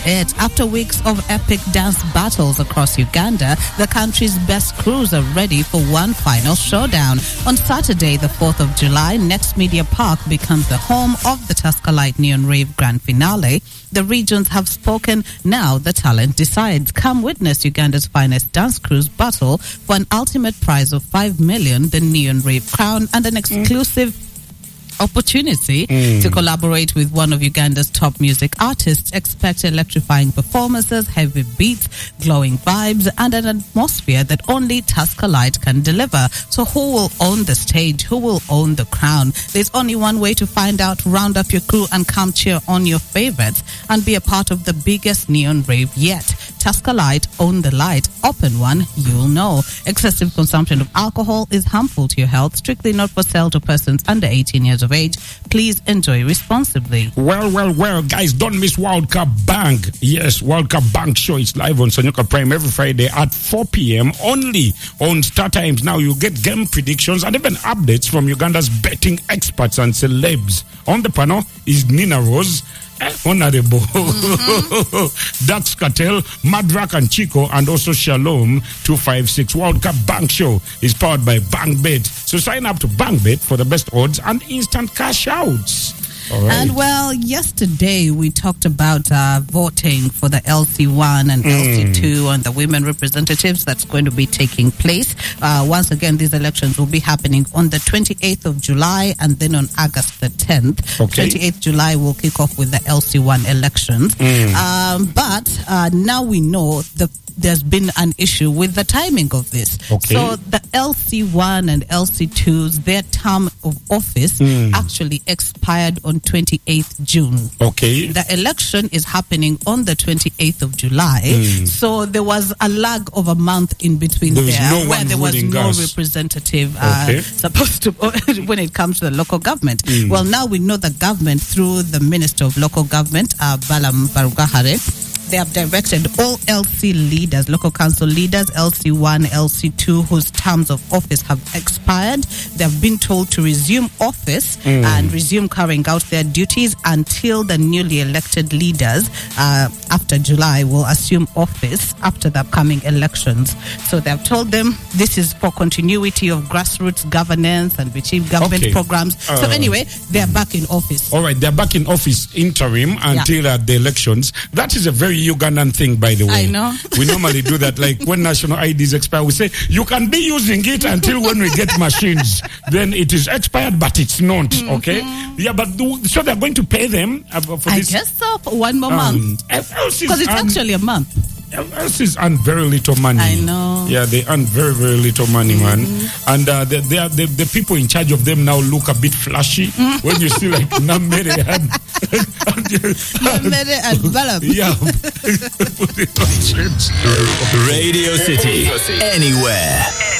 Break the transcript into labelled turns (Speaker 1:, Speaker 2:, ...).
Speaker 1: it. After weeks of epic dance battles across Uganda, the country's best crews are ready for one final showdown. On Saturday, the 4th of July, Next Media Park becomes the home of the Tusker Light Neon Rave Grand Finale. The regions have spoken. Now the talent decides. Come witness Uganda's finest dance crews battle for an ultimate prize of 5 million, the Neon Rave Crown, and an exclusive opportunity to collaborate with one of Uganda's top music artists. Expect electrifying performances, heavy beats, glowing vibes, and an atmosphere that only Tusker Light can deliver. So who will own the stage? Who will own the crown? There's only one way to find out. Round up your crew and come cheer on your favorites and be a part of the biggest neon rave yet. Tusker Light, own the light. Open one, you'll know. Excessive consumption of alcohol is harmful to your health. Strictly not for sale to persons under 18 years of age. Please enjoy responsibly.
Speaker 2: Well, guys, don't miss World Cup Bang. Yes, World Cup Bang show is live on Sonyoka Prime every Friday at 4 p.m. only on Star Times. Now you get game predictions and even updates from Uganda's betting experts and celebs. On the panel is Nina Rose, Honorable Dax Cartel, Madrak and Chico, and also Shalom 256. World Cup Bank Show is powered by BankBet. So sign up to BankBet for the best odds and instant cash outs. All right.
Speaker 1: And well, yesterday we talked about voting for the LC1 and LC2 and the women representatives that's going to be taking place. Once again, these elections will be happening on the 28th of July and then on August the 10th.
Speaker 2: Okay.
Speaker 1: 28th July will kick off with the LC1 elections. But now we know there's been an issue with the timing of this.
Speaker 2: Okay.
Speaker 1: So the LC1 and LC2s, their term of office actually expired on 28th June.
Speaker 2: Okay.
Speaker 1: The election is happening on the 28th of July. So there was a lag of a month in between
Speaker 2: There was no
Speaker 1: representative
Speaker 2: Okay.
Speaker 1: supposed to when it comes to the local government. Well, now we know the government through the Minister of Local Government, Balam Barugahare. They have directed all LC leaders, local council leaders, LC1, LC2, whose terms of office have expired. They have been told to resume office and resume carrying out their duties until the newly elected leaders after July will assume office after the upcoming elections. So they have told them this is for continuity of grassroots governance and achieve government programs. So anyway, they are back in office.
Speaker 2: All right, they're back in office interim until the elections. That is a very Ugandan thing, by the way.
Speaker 1: I know.
Speaker 2: We normally do that. Like when national IDs expire, we say, you can be using it until when we get machines. Then it is expired, but it's not. Okay? Yeah, but so they're going to pay them for this?
Speaker 1: I guess so, for one more month. Because it's actually a month.
Speaker 2: LCs earn very little money.
Speaker 1: I know.
Speaker 2: Yeah, they earn very, very little money, man. And the people in charge of them now look a bit flashy when you see like Namere and
Speaker 1: Namere and Balam.
Speaker 2: Yeah.
Speaker 3: Radio City. Anywhere.